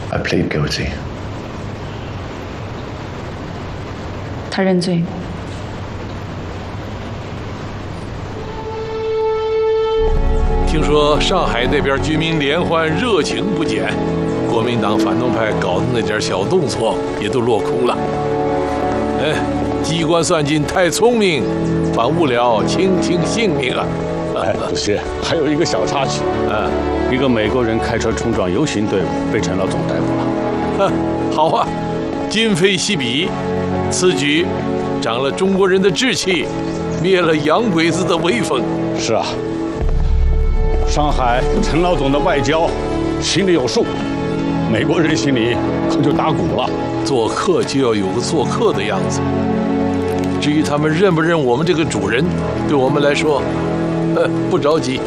I plead guilty. 他认罪。 听说上海那边居民联欢热情不减，国民党反动派搞的那点小动作也都落空了。机关算尽太聪明，反误了卿卿性命啊！ 主席，还有一个小插曲，一个美国人开车冲撞游行队伍，被陈老总逮捕了。 好啊，今非昔比，此举长了中国人的志气，灭了洋鬼子的威风。 是啊。上海陈老总的外交心里有数，美国人心里可就打鼓了。 做客就要有个做客的样子。至于他们认不认我们这个主人，对我们来说，不着急。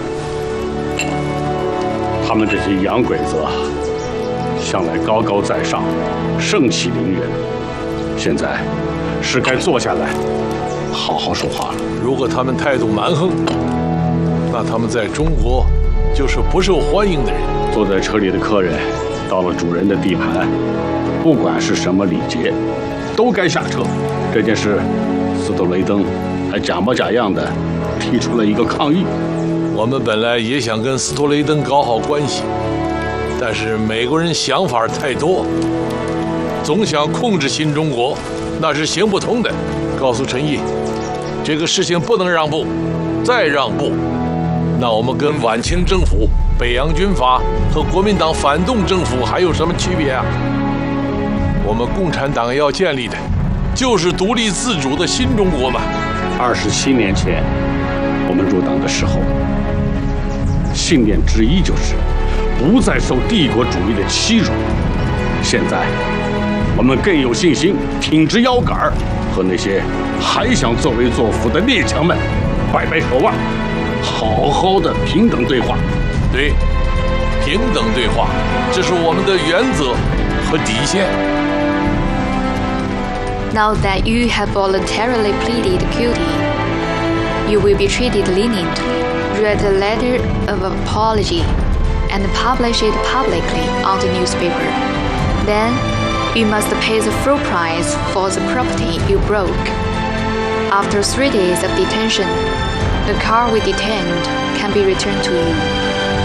他们这些洋鬼子向来高高在上，盛气凌人，现在是该坐下来好好说话了。 如果他们态度蛮横，那他们在中国就是不受欢迎的人。 坐在车里的客人，到了主人的地盘，不管是什么礼节，都该下车。这件事，斯托雷登还假模假样的提出了一个抗议。 我们本来也想跟斯托雷登搞好关系，但是美国人想法太多，总想控制新中国，那是行不通的。告诉陈毅，这个事情不能让步，再让步，那我们跟晚清政府、北洋军阀和国民党反动政府还有什么区别啊？我们共产党要建立的，就是独立自主的新中国嘛。 27年前，我们入党的时候，信念之一就是不再受帝国主义的欺辱。现在，我们更有信心挺直腰杆，和那些还想作威作福的列强们摆摆手腕，好好的平等对话。 对，平等对话，这是我们的原则和底线。 Now that you have voluntarily pleaded guilty, you will be treated leniently. Read a letter of apology and publish it publicly on the newspaper. Then, you must pay the full price for the property you broke. After 3 days of detention, the car we detained can be returned to you.